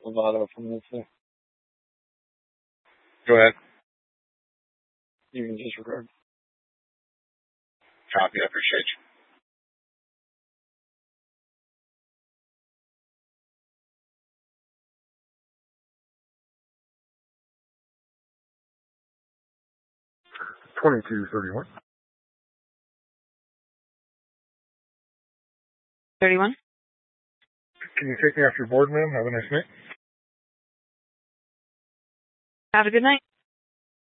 Lovato from this. Go ahead. You can just record. Copy. I appreciate you. $22.31. 31. Can you take me off your board, ma'am? Have a nice night. Have a good night.